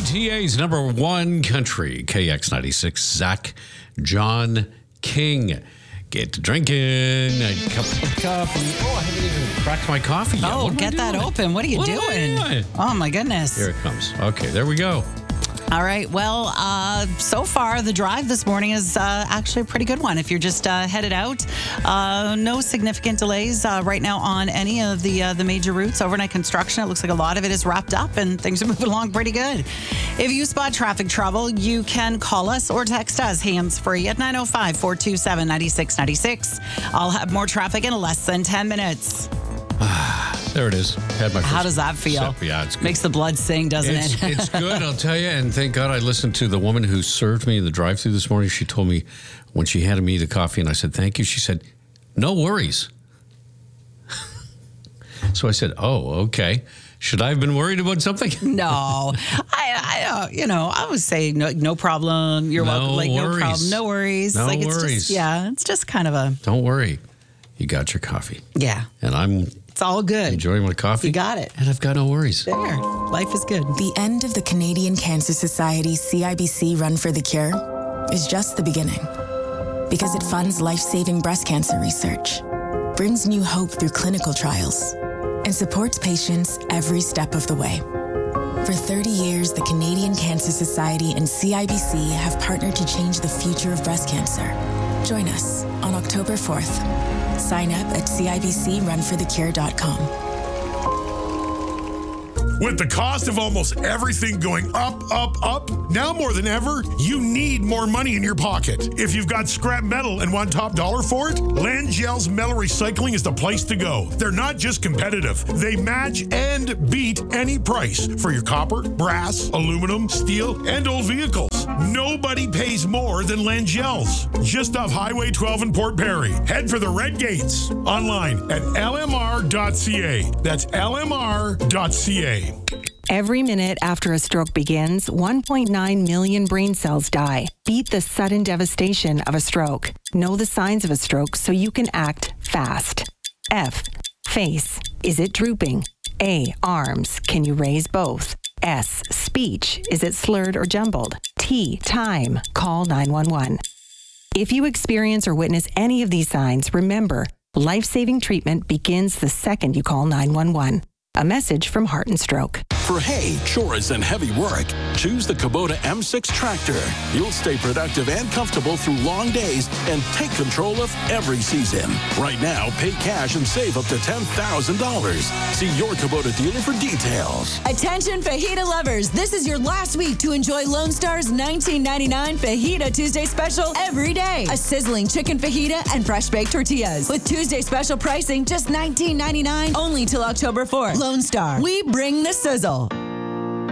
GTA's number one country, KX96, Zach John King. Get to drinking a cup of coffee. Oh, I haven't even cracked my coffee yet. Oh, get that open. What are you doing? Oh, my goodness. Here it comes. Okay, there we go. All right. Well, so far, the drive this morning is actually a pretty good one. If you're just headed out, no significant delays right now on any of the major routes. Overnight construction, it looks like a lot of it is wrapped up and things are moving along pretty good. If you spot traffic trouble, you can call us or text us hands-free at 905-427-9696. I'll have more traffic in less than 10 minutes. There it is. How does that feel? Sip. Yeah, it's good. Makes the blood sing, doesn't it? It's good, I'll tell you. And thank God I listened to the woman who served me in the drive-thru this morning. She told me when she handed me the coffee and I said, thank you. She said, no worries. So I said, oh, okay. Should I have been worried about something? No, I would say no problem. You're welcome. Like worries. no problem, no worries. No like it's worries. It's just kind of a. Don't worry, you got your coffee. Yeah, and it's all good. Enjoying my coffee. You got it, and I've got no worries. There, life is good. The end of the Canadian Cancer Society CIBC Run for the Cure is just the beginning, because it funds life-saving breast cancer research, brings new hope through clinical trials, and supports patients every step of the way. For 30 years, the Canadian Cancer Society and CIBC have partnered to change the future of breast cancer. Join us on October 4th. Sign up at CIBCRunForTheCure.com. With the cost of almost everything going up, now more than ever, you need more money in your pocket. If you've got scrap metal and want top dollar for it, Langell's Metal Recycling is the place to go. They're not just competitive, they match and beat any price for your copper, brass, aluminum, steel, and old vehicles. Nobody pays more than Langell's. Just off Highway 12 in Port Perry. Head for the Red Gates. Online at lmr.ca. That's lmr.ca. Every minute after a stroke begins, 1.9 million brain cells die. Beat the sudden devastation of a stroke. Know the signs of a stroke so you can act fast. F. Face. Is it drooping? A. Arms. Can you raise both? S. Speech. Is it slurred or jumbled? T. Time. Call 911. If you experience or witness any of these signs, remember, life-saving treatment begins the second you call 911. A message from Heart and Stroke. For hay, chores, and heavy work, choose the Kubota M6 tractor. You'll stay productive and comfortable through long days and take control of every season. Right now, pay cash and save up to $10,000. See your Kubota dealer for details. Attention fajita lovers, this is your last week to enjoy Lone Star's $19.99 Fajita Tuesday special every day. A sizzling chicken fajita and fresh baked tortillas. With Tuesday special pricing just $19.99 only till October 4th. Lone Star, we bring the sizzle.